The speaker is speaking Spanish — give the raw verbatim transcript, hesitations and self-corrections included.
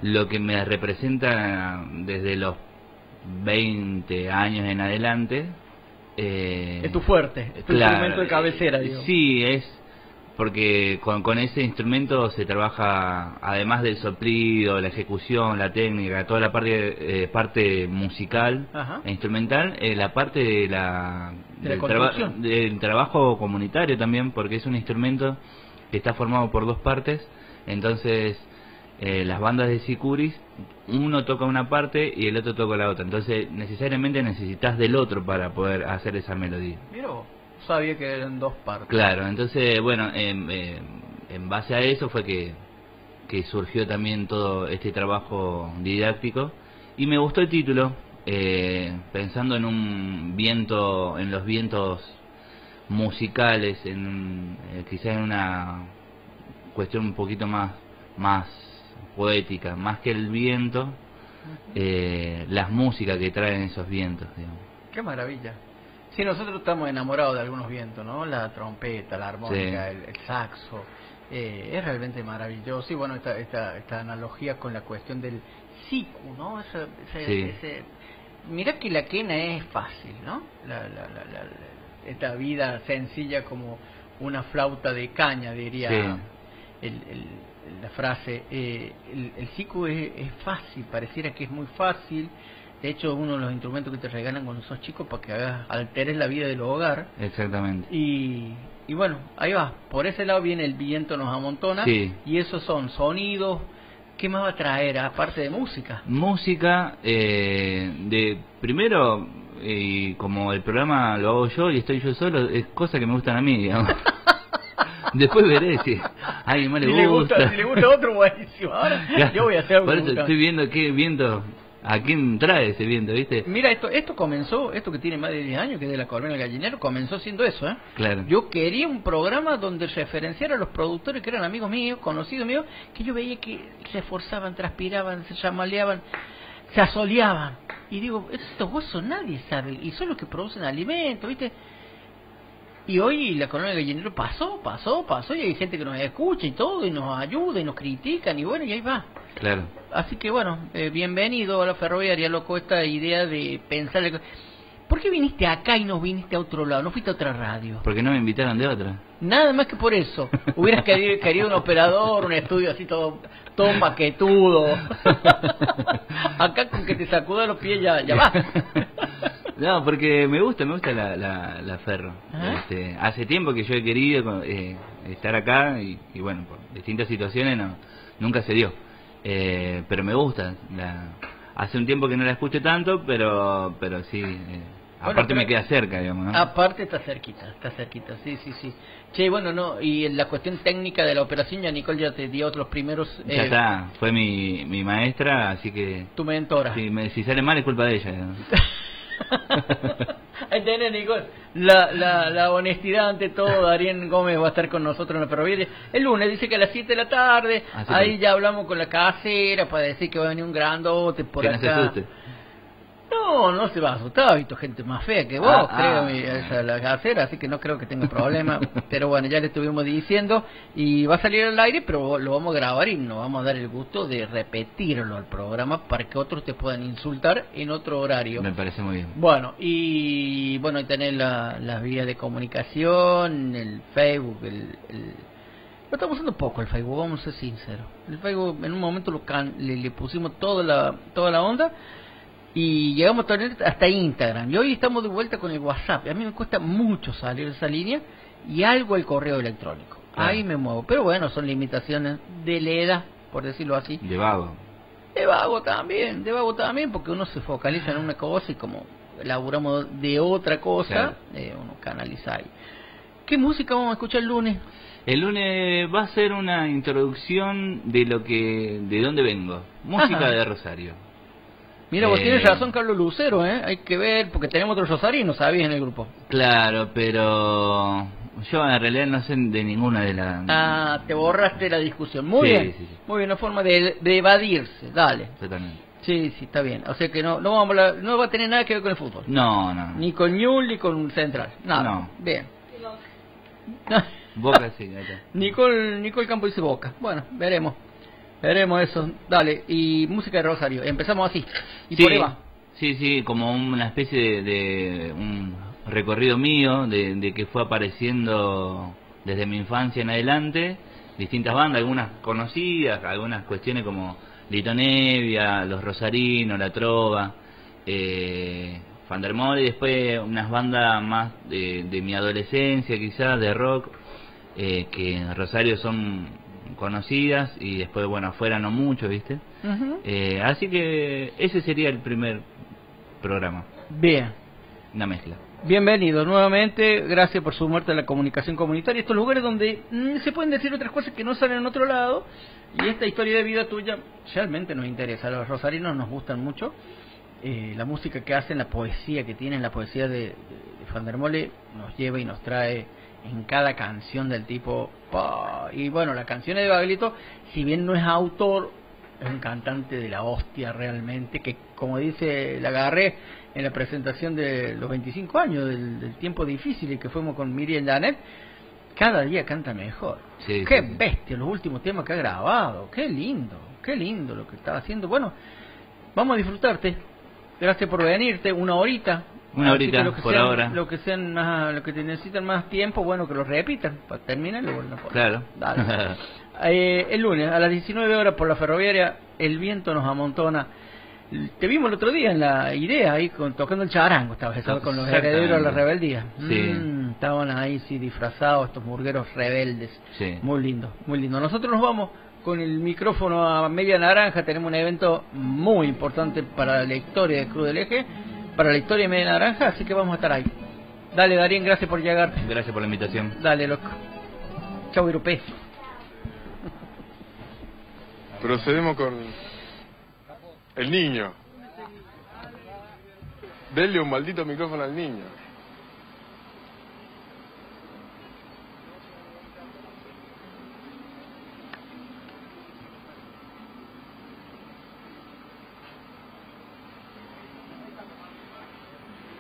lo que me representa desde los veinte años en adelante. Eh, es tu fuerte, es tu claro, instrumento de cabecera, digo. Sí, es porque con, con ese instrumento se trabaja, además del soplido, la ejecución, la técnica, toda la parte eh, parte musical Ajá. e instrumental, eh, la parte de la, de del, la traba del trabajo comunitario también, porque es un instrumento que está formado por dos partes. Entonces eh, las bandas de sicuris, uno toca una parte y el otro toca la otra, entonces necesariamente necesitas del otro para poder hacer esa melodía. Mira vos, sabía que eran dos partes. Claro, entonces bueno, en, en, en base a eso fue que, que surgió también todo este trabajo didáctico, y me gustó el título, eh, pensando en un viento, en los vientos musicales, en eh, quizás en una cuestión un poquito más más poética, más que el viento, eh, las músicas que traen esos vientos, digamos. Qué maravilla. Sí, nosotros estamos enamorados de algunos vientos, ¿no? La trompeta, la armónica, sí. el, el saxo, eh, es realmente maravilloso. Y bueno, esta, esta, esta analogía con la cuestión del siku, ¿no? Ese, ese, sí. ese... Mira que la quena es fácil, ¿no? La, la, la, la, la, esta vida sencilla como una flauta de caña, diría sí. el, el, la frase. Eh, el, el siku es, es fácil, pareciera que es muy fácil. De hecho, uno de los instrumentos que te regalan cuando sos chico para que hagas, alteres la vida del hogar. Exactamente. Y, y bueno, ahí va. Por ese lado viene el viento, nos amontona. Sí. Y esos son sonidos. ¿Qué más va a traer aparte de música? Música, eh, de primero, y eh, como el programa lo hago yo y estoy yo solo, es cosas que me gustan a mí, digamos. Después veré si a alguien más le, si gusta. le gusta. Si le gusta otro, buenísimo. Ahora claro, yo voy a hacer algo. Por eso estoy viendo qué viento... ¿A quién trae ese viento, viste? Mira, esto esto comenzó, esto que tiene más de diez años, que es de la Colmena del Gallinero, comenzó siendo eso, ¿eh? Claro. Yo quería un programa donde referenciara a los productores que eran amigos míos, conocidos míos, que yo veía que se esforzaban, transpiraban, se chamaleaban, se asoleaban. Y digo, estos huesos nadie sabe, y son los que producen alimentos, ¿viste? Y hoy la Colmena del Gallinero pasó, pasó, pasó, y hay gente que nos escucha y todo, y nos ayuda, y nos critican, y bueno, y ahí va. Claro. Así que bueno, eh, bienvenido a la ferroviaria, loco, esta idea de pensar... ¿Por qué viniste acá y no viniste a otro lado? ¿No fuiste a otra radio? Porque no me invitaron de otra. Nada más que por eso. Hubieras querido, querido un operador, un estudio así todo todo paquetudo. Acá con que te sacuda los pies ya, ya va. No, porque me gusta, me gusta la, la, la ferro. Este, hace tiempo que yo he querido eh, estar acá y, y bueno, por distintas situaciones no nunca se dio. Eh, pero me gusta. La, hace un tiempo que no la escucho tanto, pero pero sí. Eh, bueno, aparte me queda cerca, digamos, ¿no? Aparte está cerquita, está cerquita, sí, sí, sí. Che, bueno, no, y en la cuestión técnica de la operación, ya Nicole ya te dio los primeros... Eh, ya está, fue mi, mi maestra, así que... Tu mentora. Si, me, si sale mal es culpa de ella, ¿no? Ahí tenés, Nicole, la, la, la honestidad ante todo. Darien Gómez va a estar con nosotros en la ferroviaria el lunes, dice que a las siete de la tarde. Así ahí que... ya hablamos con la casera para decir que va a venir un grandote por que acá. No se asuste. No, no se va a asustar, ha visto gente más fea que vos, ah, creo, ah, esa, la casera, así que no creo que tenga problema. Pero bueno, ya le estuvimos diciendo y va a salir al aire, pero lo vamos a grabar y nos vamos a dar el gusto de repetirlo al programa para que otros te puedan insultar en otro horario. Me parece muy bien. Bueno, y bueno, y tener la, las vías de comunicación, el Facebook, el... el lo estamos usando poco el Facebook, vamos a ser sinceros. El Facebook en un momento lo can, le, le pusimos toda la, toda la onda. Y llegamos a tener hasta Instagram. Y hoy estamos de vuelta con el WhatsApp. A mí me cuesta mucho salir de esa línea. Y algo el correo electrónico. Claro. Ahí me muevo. Pero bueno, son limitaciones de la edad, por decirlo así. De vago. De vago también. De vago también, porque uno se focaliza en una cosa y como laburamos de otra cosa, claro. eh, uno canaliza ahí. ¿Qué música vamos a escuchar el lunes? El lunes va a ser una introducción de lo que... de dónde vengo. Música Ajá. de Rosario. Mira, vos eh, tienes razón, Carlos Lucero, ¿eh? Hay que ver, porque tenemos otros rosarinos, ¿sabías? En el grupo. Claro, pero yo en realidad no sé de ninguna de las... Ah, te borraste la discusión. Muy sí, bien, sí, sí. Muy bien, una forma de, de evadirse, dale. Totalmente. Sí, sí, está bien. O sea que no no vamos a, no va a tener nada que ver con el fútbol. No, no. no. Ni con Ñul, ni con Central. Nada. No. Bien. Boca sí, ahí está. Nicole, Nicole Campo dice Boca. Bueno, veremos. veremos eso. Dale, y música de Rosario. Empezamos así. Y sí, por ahí va. Sí, sí, como una especie de, de un recorrido mío, de, de que fue apareciendo desde mi infancia en adelante, distintas bandas, algunas conocidas, algunas cuestiones como Lito Nevia, Los Rosarinos, La Trova, eh, Fandermole, y después unas bandas más de, de mi adolescencia quizás, de rock, eh, que en Rosario son conocidas, y después, bueno, afuera no mucho, ¿viste? Uh-huh. eh, así que ese sería el primer programa. Bien. Una mezcla. Bienvenido nuevamente, gracias por sumarte a la comunicación comunitaria, estos lugares donde mm, se pueden decir otras cosas que no salen en otro lado, y esta historia de vida tuya realmente nos interesa. A los rosarinos nos gustan mucho, eh, la música que hacen, la poesía que tienen, la poesía de, de, de Fandermole nos lleva y nos trae en cada canción del tipo, ¡pah! Y bueno, las canciones de Baglietto, si bien no es autor, es un cantante de la hostia realmente, que como dice Lagarré en la presentación de los veinticinco años del, del tiempo difícil y que fuimos con Miriam Janet, cada día canta mejor. Sí, qué sí, sí. bestia los últimos temas que ha grabado, qué lindo, qué lindo lo que está haciendo. Bueno, vamos a disfrutarte. Gracias por venirte, una horita. Una horita, lo que por sean, ahora. Lo que sean más, lo que te necesitan más tiempo, bueno, que lo repitan, para terminar luego no Claro. Dale. eh, el lunes a las diecinueve horas por la ferroviaria, el viento nos amontona. Te vimos el otro día en la idea ahí con, tocando el charango, estabas ¿sabes? Con los herederos de la rebeldía. Sí. Mm, estaban ahí sí disfrazados estos murgueros rebeldes. Sí. Muy lindo, muy lindo. Nosotros nos vamos con el micrófono a media naranja, tenemos un evento muy importante para la historia del Cruz del Eje, para la historia de media naranja, así que vamos a estar ahí. Dale, Darín, gracias por llegar. Gracias por la invitación. Dale, loco. Chau, Irupé. Procedemos con el niño. Denle un maldito micrófono al niño.